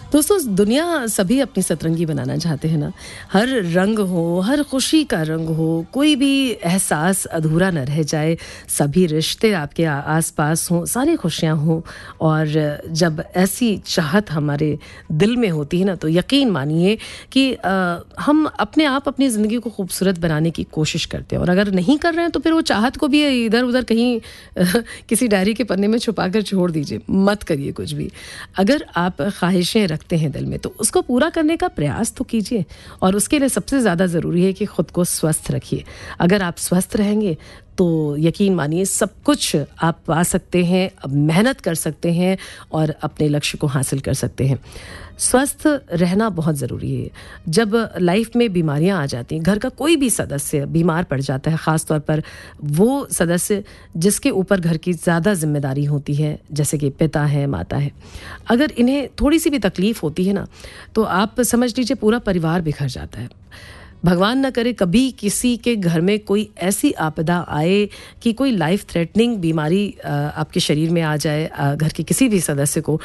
दोस्तों, दुनिया सभी अपनी सतरंगी बनाना चाहते हैं ना। हर रंग हो, हर खुशी का रंग हो, कोई भी एहसास अधूरा न रह जाए, सभी रिश्ते आपके आस-पास हों, सारी खुशियाँ हों। और जब ऐसी चाहत हमारे दिल में होती है ना, तो यकीन मानिए कि हम अपने आप अपनी ज़िंदगी को खूबसूरत बनाने की कोशिश करते हैं। और अगर नहीं कर रहे हैं तो फिर वो चाहत को भी इधर-उधर कहीं किसी डायरी के पन्ने में छुपा कर छोड़ दीजिए, मत करिए कुछ भी। अगर आप ख्वाहिशें रखते हैं दिल में तो उसको पूरा करने का प्रयास तो कीजिए। और उसके लिए सबसे ज़्यादा ज़रूरी है कि ख़ुद को स्वस्थ रखिए। अगर आप स्वस्थ रहेंगे तो यकीन मानिए सब कुछ आप पा सकते हैं, मेहनत कर सकते हैं और अपने लक्ष्य को हासिल कर सकते हैं। स्वस्थ रहना बहुत ज़रूरी है। जब लाइफ में बीमारियां आ जाती हैं, घर का कोई भी सदस्य बीमार पड़ जाता है, ख़ास तौर पर वो सदस्य जिसके ऊपर घर की ज़्यादा जिम्मेदारी होती है, जैसे कि पिता है, माता है, अगर इन्हें थोड़ी सी भी तकलीफ़ होती है ना, तो आप समझ लीजिए पूरा परिवार बिखर जाता है। भगवान ना करे कभी किसी के घर में कोई ऐसी आपदा आए कि कोई लाइफ थ्रेटनिंग बीमारी आपके शरीर में आ जाए, घर के किसी भी सदस्य को,